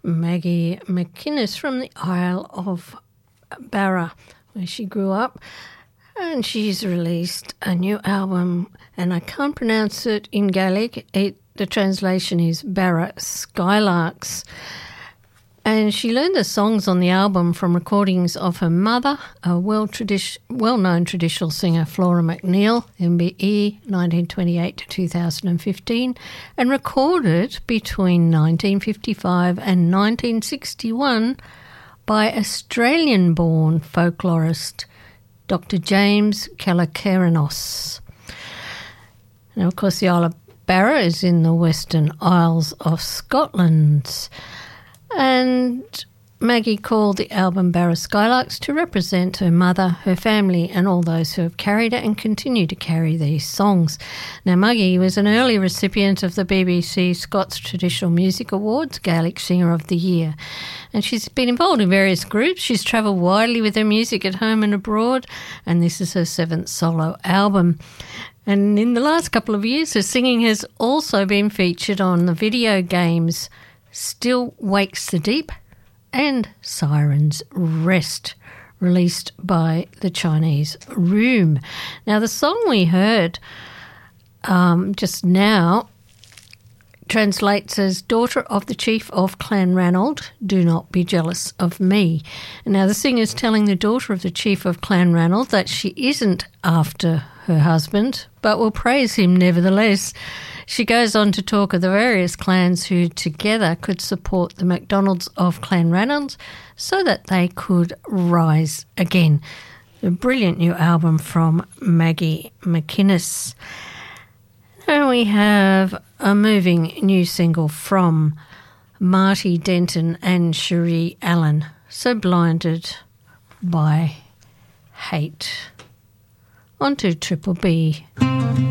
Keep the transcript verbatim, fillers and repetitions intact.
Maggie McInnes from the Isle of Barra, where she grew up. And she's released a new album, and I can't pronounce it in Gaelic. It, the translation is Barra Skylarks. And she learned the songs on the album from recordings of her mother, a well tradi- well-known traditional singer, Flora McNeil, M B E nineteen twenty-eight to two thousand fifteen, and recorded between nineteen fifty-five and nineteen sixty-one by Australian-born folklorist Doctor James Kalakeranos. Now, of course, the Isle of Barra is in the Western Isles of Scotland. And Maggie called the album Barra Skylarks to represent her mother, her family, and all those who have carried it and continue to carry these songs. Now, Maggie was an early recipient of the B B C Scots Traditional Music Awards, Gaelic Singer of the Year. And she's been involved in various groups. She's travelled widely with her music at home and abroad, and this is her seventh solo album. And in the last couple of years, her singing has also been featured on the video games Still Wakes the Deep and Siren's Rest, released by the Chinese Room. Now, the song we heard um, just now translates as Daughter of the Chief of Clan Ranald, do not be jealous of me. And now the singer's telling the daughter of the Chief of Clan Ranald that she isn't after her husband, but will praise him nevertheless. She goes on to talk of the various clans who together could support the MacDonalds of Clan Ranald so that they could rise again. A brilliant new album from Maggie McInnes. And we have a moving new single from Marty Denton and Cherie Allen, So Blinded by Hate. On to Triple B.